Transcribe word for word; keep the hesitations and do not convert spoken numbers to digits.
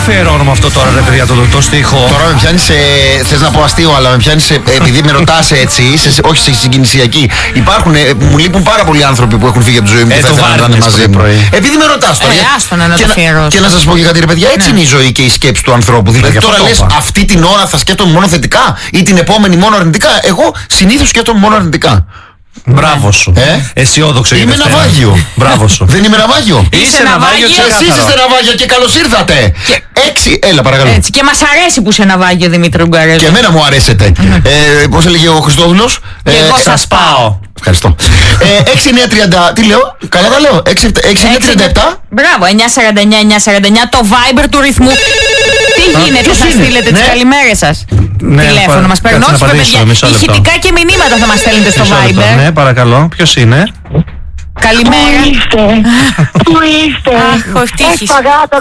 αφιερώνουμε αυτό τώρα, ρε παιδιά, το, το, το στίχο. Τώρα με πιάνει σε. Θες να πω αστείο, αλλά με πιάνει σε. Επειδή με ρωτάς έτσι, σε, όχι σε συγκινησιακή. Υπάρχουν, μου λείπουν πάρα πολλοί άνθρωποι που έχουν φύγει από τη ζωή μου και ε, θα ήθελα να είναι μαζί μου. Επειδή με ρωτάς τώρα. Ε, άστονα να το αφιερώσω. Και να σας πω και κάτι, ρε παιδιά, έτσι είναι η ζωή και η σκέψη του ανθρώπου. Δηλαδή τώρα λες αυτή την ώρα θα σκέφτομαι μόνο θετικά ή την επόμενη μόνο αρνητικά. Εγώ συνήθως σκέφτομαι μόνο αρνητικά. Μπράβο σου. Ε? Αισιόδοξο. Είμαι ναυάγιο. Μπράβο σου. Δεν είμαι ναυάγιο. Είσαι ναυάγιο, εσείς είστε ναυάγια και καλώς ήρθατε. Και... Έξι, έλα παρακαλώ. Έτσι, και μας αρέσει που είσαι ναυάγιο, Δημήτρη Ουγκαρέζο. Και εμένα μου αρέσετε. ε, πώς έλεγε ο Χριστόδουλος. Και εγώ ε, σας πάω. Ευχαριστώ. ε, έξι εννιά τριάντα. Τι λέω, καλά τα λέω. έξι εννιά τριάντα επτά. Μπράβο, εννιά σαράντα εννιά εννιά σαράντα εννιά, το Viber του ρυθμού. Τι γίνεται, θα στείλετε τις καλημέρες σας. Τηλέφωνο μας παίρνουν. Όχι, παιδιά, ηχητικά και μηνύματα θα μας στέλνετε στο Viber. Ναι, παρακαλώ. Ποιος είναι? Καλημέρα. Πού είστε, πού είστε. Αχ, ο ευτύχης.